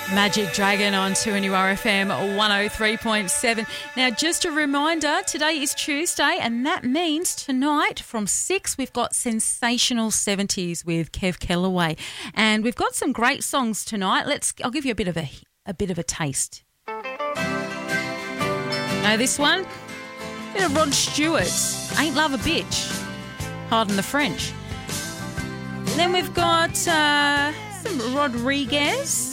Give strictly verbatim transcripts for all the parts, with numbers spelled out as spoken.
Magic Dragon on two N U R F M one oh three point seven. Now, just a reminder, today is Tuesday, and that means tonight from six we've got Sensational seventies with Kev Kellaway, and we've got some great songs tonight. Let's. I'll give you a bit of a a bit of a taste. Now, this one, a bit of Rod Stewart, Ain't Love a Bitch, pardon the French. Then we've got uh, some Rodriguez.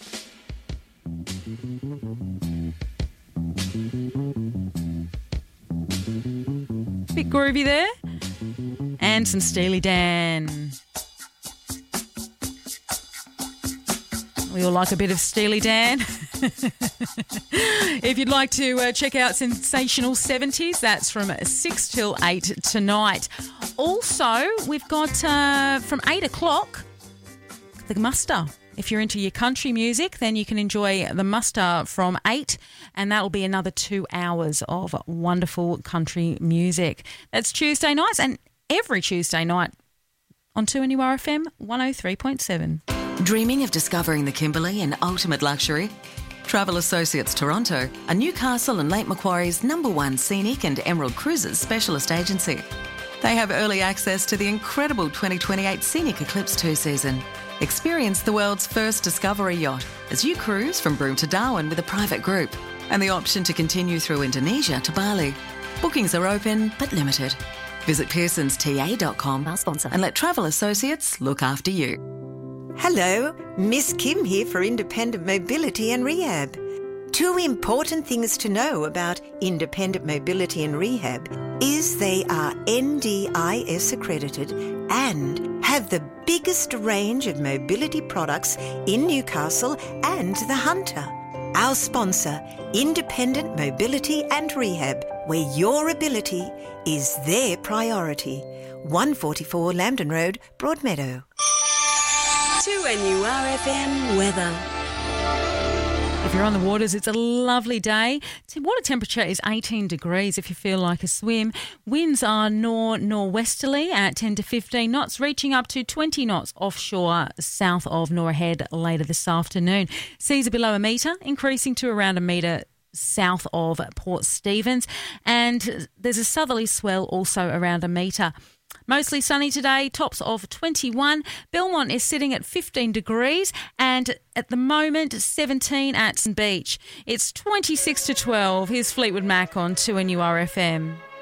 Bit groovy there. And some Steely Dan. We all like a bit of Steely Dan. If you'd like to uh, check out Sensational seventies, that's from six till eight tonight. Also, we've got uh, from eight o'clock, the muster. If you're into your country music, then you can enjoy the muster from eight, and that'll be another two hours of wonderful country music. That's Tuesday nights, and every Tuesday night on two N U R F M one oh three point seven. Dreaming of discovering the Kimberley in ultimate luxury? Travel Associates Toronto are Newcastle and Lake Macquarie's number one scenic and Emerald Cruises specialist agency. They have early access to the incredible twenty twenty-eight Scenic Eclipse two season. Experience the world's first discovery yacht as you cruise from Broome to Darwin with a private group, and the option to continue through Indonesia to Bali. Bookings are open but limited. Visit pearsons t a dot com, our sponsor, and let Travel Associates look after you. Hello, Miss Kim here for Independent Mobility and Rehab. Two important things to know about Independent Mobility and Rehab is they are N D I S accredited and have the biggest range of mobility products in Newcastle and the Hunter. Our sponsor, Independent Mobility and Rehab, where your ability is their priority. one forty-four Lambton Road, Broadmeadow. two N U R F M weather. If you're on the waters, it's a lovely day. Water temperature is eighteen degrees if you feel like a swim. Winds are nor-norwesterly at ten to fifteen knots, reaching up to twenty knots offshore south of Norah Head later this afternoon. Seas are below a metre, increasing to around a metre south of Port Stephens, and there's a southerly swell also around a metre. Mostly sunny today, tops of twenty-one. Belmont is sitting at fifteen degrees, and at the moment seventeen at Beach. It's twenty-six to twelve. Here's Fleetwood Mac on two N U R F M.